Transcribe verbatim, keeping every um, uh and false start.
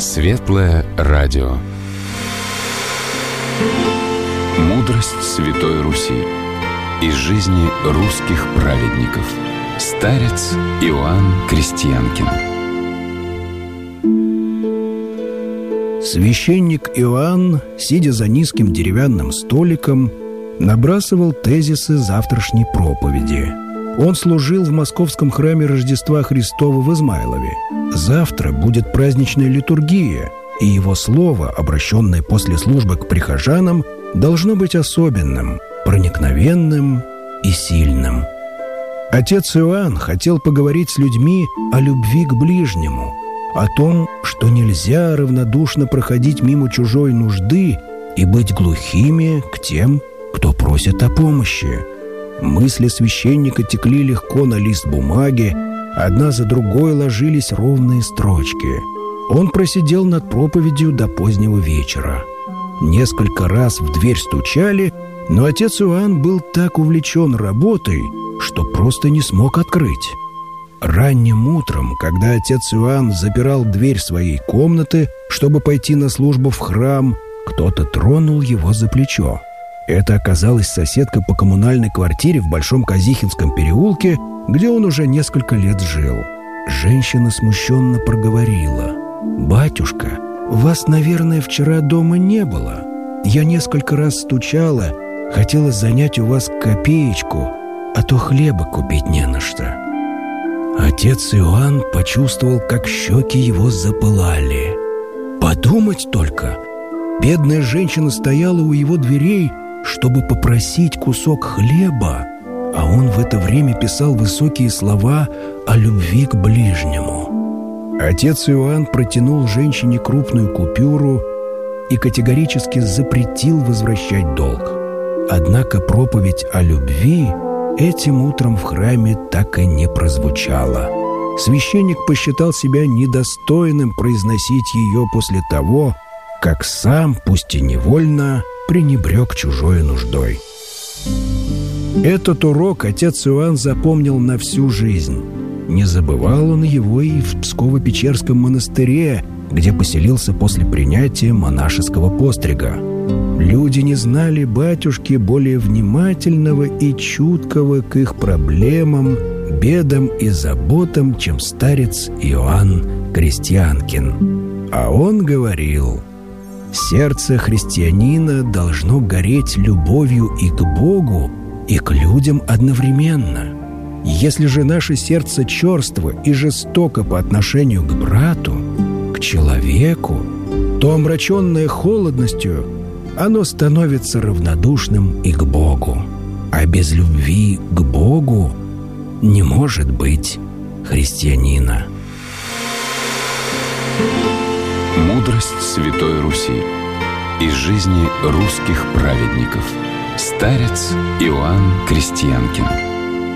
Светлое радио. Мудрость Святой Руси. Из жизни русских праведников. Старец Иоанн Крестьянкин. Священник Иоанн, сидя за низким деревянным столиком, набрасывал тезисы завтрашней проповеди. Он служил в московском храме Рождества Христова в Измайлове. Завтра будет праздничная литургия, и его слово, обращенное после службы к прихожанам, должно быть особенным, проникновенным и сильным. Отец Иоанн хотел поговорить с людьми о любви к ближнему, о том, что нельзя равнодушно проходить мимо чужой нужды и быть глухими к тем, кто просит о помощи. Мысли священника текли легко на лист бумаги, одна за другой ложились ровные строчки. Он просидел над проповедью до позднего вечера. Несколько раз в дверь стучали, но отец Иоанн был так увлечен работой, что просто не смог открыть. Ранним утром, когда отец Иоанн запирал дверь своей комнаты, чтобы пойти на службу в храм, кто-то тронул его за плечо. Это оказалась соседка по коммунальной квартире в Большом Казихинском переулке, где он уже несколько лет жил. Женщина смущенно проговорила: «Батюшка, вас, наверное, вчера дома не было. Я несколько раз стучала, хотела занять у вас копеечку, а то хлеба купить не на что». Отец Иоанн почувствовал, как щеки его запылали. Подумать только! Бедная женщина стояла у его дверей, чтобы попросить кусок хлеба, а он в это время писал высокие слова о любви к ближнему. Отец Иоанн протянул женщине крупную купюру и категорически запретил возвращать долг. Однако проповедь о любви этим утром в храме так и не прозвучала. Священник посчитал себя недостойным произносить ее после того, как сам, пусть и невольно, пренебрег чужой нуждой. Этот урок отец Иоанн запомнил на всю жизнь. Не забывал он его и в Псково-Печерском монастыре, где поселился после принятия монашеского пострига. Люди не знали батюшки более внимательного и чуткого к их проблемам, бедам и заботам, чем старец Иоанн Крестьянкин. А он говорил: сердце христианина должно гореть любовью и к Богу, и к людям одновременно. Если же наше сердце черство и жестоко по отношению к брату, к человеку, то, омраченное холодностью, оно становится равнодушным и к Богу. А без любви к Богу не может быть христианина. Мудрость Святой Руси. Из жизни русских праведников. Старец Иоанн Крестьянкин.